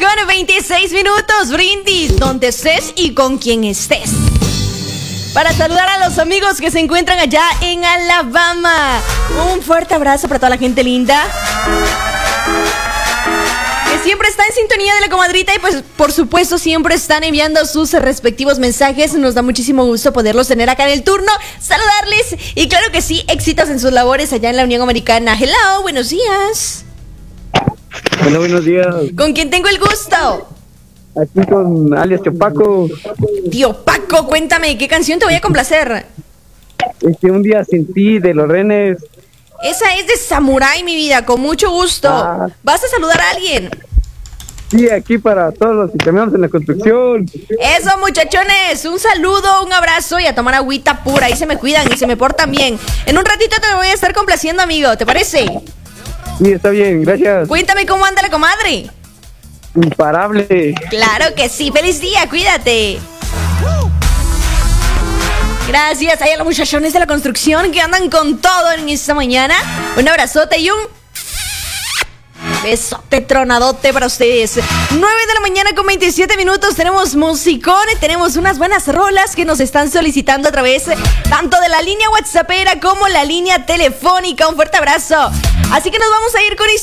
con 26 minutos. Brindis, donde estés y con quien estés. Para saludar a los amigos que se encuentran allá en Alabama. Un fuerte abrazo para toda la gente linda que siempre está en sintonía de la comadrita y pues por supuesto siempre están enviando sus respectivos mensajes. Nos da muchísimo gusto poderlos tener acá en el turno, saludarles y claro que sí, éxitos en sus labores allá en la Unión Americana. Hello, buenos días. Hola, buenos días. ¿Con quién tengo el gusto? Aquí con alias Tío Paco. Tío Paco, cuéntame, ¿qué canción te voy a complacer? Un día sin ti, de los Renes. Esa es de Samurai, mi vida, con mucho gusto. ¿Vas a saludar a alguien? Sí, aquí para todos los que cambiamos en la construcción. Eso, muchachones, un saludo, un abrazo y a tomar agüita pura. Ahí se me cuidan y se me portan bien. En un ratito te voy a estar complaciendo, amigo, ¿te parece? Sí, está bien, gracias. Cuéntame cómo anda la comadre. Imparable. Claro que sí, feliz día, cuídate. Gracias, hay a los muchachones de la construcción que andan con todo en esta mañana. Un abrazote y un besote tronadote para ustedes. 9 de la mañana con 27 minutos. Tenemos musicón, tenemos unas buenas rolas que nos están solicitando a través tanto de la línea WhatsAppera como la línea telefónica. Un fuerte abrazo. Así que nos vamos a ir con